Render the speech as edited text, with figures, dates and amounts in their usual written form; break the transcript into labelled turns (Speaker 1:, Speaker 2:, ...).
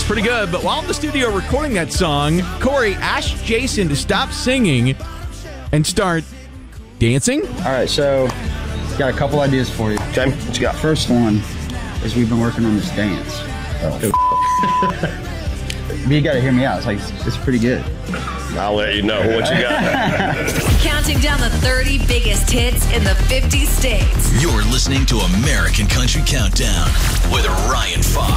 Speaker 1: pretty good. But while in the studio recording that song, Corey asked Jason to stop singing and start dancing.
Speaker 2: All right, so got a couple ideas for you.
Speaker 3: Okay, what you got?
Speaker 2: First one is we've been working on this dance. But you got to hear me out. It's pretty good.
Speaker 3: I'll let you know what you got.
Speaker 4: Counting down the 30 biggest hits in the 50 states.
Speaker 5: You're listening to American Country Countdown with Ryan Fox.